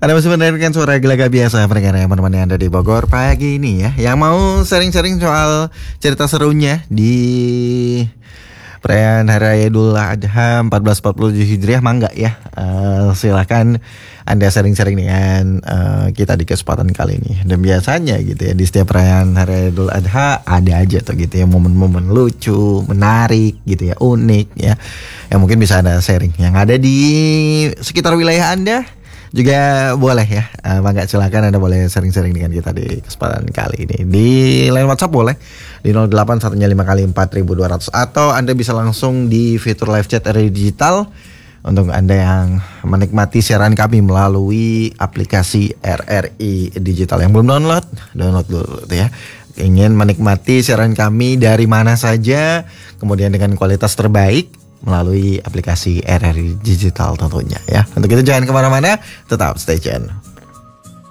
Anda masih mendengarkan suara Gelaga Biasa, pendengar yang menemani Anda di Bogor pagi ini ya. Yang mau sharing-sharing soal cerita serunya di perayaan Hari Raya Idul Adha 1447 Hijriah, mangga ya. Silakan Anda sharing-sharing dengan kita di kesempatan kali ini. Dan biasanya gitu ya, di setiap perayaan Hari Raya Idul Adha ada aja tuh gitu ya momen-momen lucu, menarik gitu ya, unik ya. Yang mungkin bisa Anda sharing yang ada di sekitar wilayah Anda. Juga boleh ya, mangga silakan Anda boleh sering-sering dengan kita di kesempatan kali ini. Di line WhatsApp boleh di 081 kali 4200, atau Anda bisa langsung di fitur live chat RRI Digital untuk Anda yang menikmati siaran kami melalui aplikasi RRI Digital. Yang belum download dulu ya. Ingin menikmati siaran kami dari mana saja, kemudian dengan kualitas terbaik melalui aplikasi RRI Digital tentunya ya. Untuk itu jangan kemana-mana, tetap stay tune.